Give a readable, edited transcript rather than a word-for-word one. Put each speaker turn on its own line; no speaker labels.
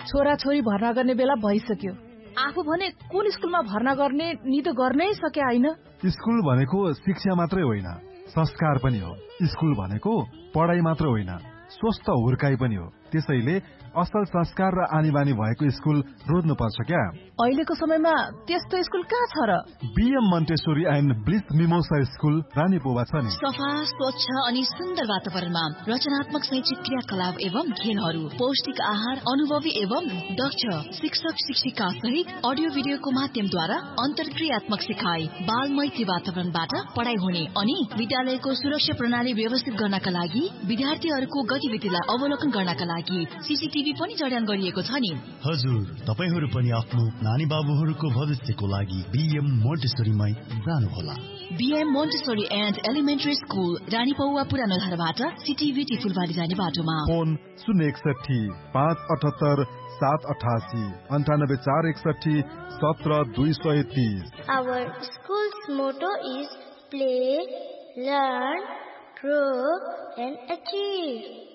छोरा छोरी भर्ना गर्ने बेला भइसक्यो। आफू भने कुन स्कुलमा भर्ना गर्ने निदो गर्नै सके हैन।
स्कुल भनेको शिक्षा मात्रै होइन, संस्कार पनि हो। स्कुल भनेको पढाइ मात्र होइन, स्वस्थ हुर्काइ पनि हो। त्यसैले असल संस्कार र आनीबानी भएको स्कुल रोज्नुपर्छ क्या।
अहिलेको समयमा त्यस्तो स्कुल कहाँ छ र?
BM Montessori and bliss mimosa school रानीपोवा छ नि।
सफा, स्वच्छ अनि सुन्दर वातावरणमा रचनात्मक शैक्षिक क्रियाकलाप एवं खेलहरू, पौष्टिक आहार, अनुभवी एवं दक्ष शिक्षक शिक्षिका सहित अडियो भिडियोको माध्यमद्वारा अन्तर्क्रियात्मक सिकाइ, बाल मैत्री वातावरणबाट पढाइ हुने अनि विद्यालयको सुरक्षा प्रणाली व्यवस्थित गर्नका लागि विद्यार्थीहरूको गतिविधिलाई अवलोकन गर्नका लागि सीसीटीभी पनि जडान गरिएको छ नि।
हजुर, तपाईहरू पनि आफ्नो नानी बाबुहरूको भविष्यको लागि बीएम मोन्टेसोरीमै जानुहोला।
BM Montessori and elementary school, Ranipauwa पुरानो धाराबाट सीटीभीटी फुलबारी जाने बाटोमा।
Phone 061 578 788 98461 17230।
Our school's motto is play, learn, grow and achieve.